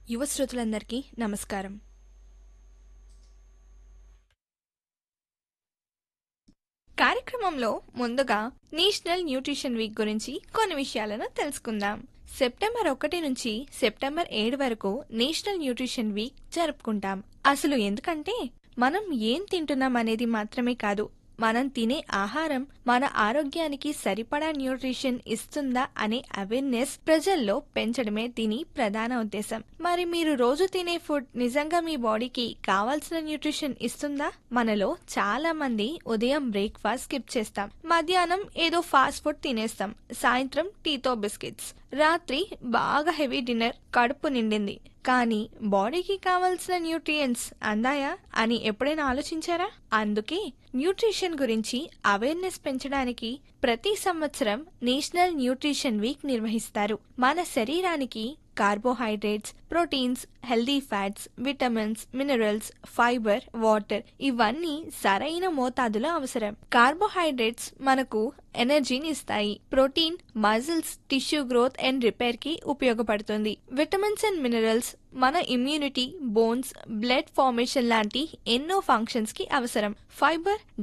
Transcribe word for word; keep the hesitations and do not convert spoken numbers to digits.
యువ శ్రోతలందరికీ నమస్కారం. కార్యక్రమంలో ముందుగా నేషనల్ న్యూట్రిషన్ వీక్ గురించి కొన్ని విషయాలను తెలుసుకుందాం. సెప్టెంబర్ ఒకటి నుంచి సెప్టెంబర్ ఏడు వరకు నేషనల్ న్యూట్రిషన్ వీక్ జరుపుకుంటాం. అసలు ఎందుకంటే మనం ఏం తింటున్నాం అనేది మాత్రమే కాదు, మనం తినే ఆహారం మన ఆరోగ్యానికి సరిపడా న్యూట్రిషన్ ఇస్తుందా అనే అవేర్నెస్ ప్రజల్లో పెంచడమే దీని ప్రధాన ఉద్దేశం. మరి మీరు రోజు తినే ఫుడ్ నిజంగా మీ బాడీకి కావాల్సిన న్యూట్రిషన్ ఇస్తుందా? మనలో చాలా మంది ఉదయం బ్రేక్ఫాస్ట్ స్కిప్ చేస్తాం, మధ్యాహ్నం ఏదో ఫాస్ట్ ఫుడ్ తినేస్తాం, సాయంత్రం టీతో బిస్కెట్స్, రాత్రి బాగా హెవీ డిన్నర్, కడుపు నిండింది, కానీ బాడీకి కావాల్సిన న్యూట్రియంట్స్ అందాయా అని ఎప్పుడైనా ఆలోచించారా? అందుకే న్యూట్రిషన్ గురించి అవేర్నెస్ పెంచడానికి ప్రతి సంవత్సరం నేషనల్ న్యూట్రిషన్ వీక్ నిర్వహిస్తారు. మన శరీరానికి carbohydrates, proteins, healthy fats, vitamins, minerals, fibre, water ఇవన్నీ సరైన మోతాదులో అవసరం. కార్బోహైడ్రేట్స్ మనకు ఎనర్జీని ఇస్తాయి. Protein muscles, tissue growth and repair కి ఉపయోగపడుతుంది. విటమిన్స్ అండ్ మినరల్స్ మన ఇమ్యూనిటీ, బోన్స్, బ్లడ్ ఫార్మేషన్ లాంటి ఎన్నో ఫంక్షన్స్ కి అవసరం. ఫైబర్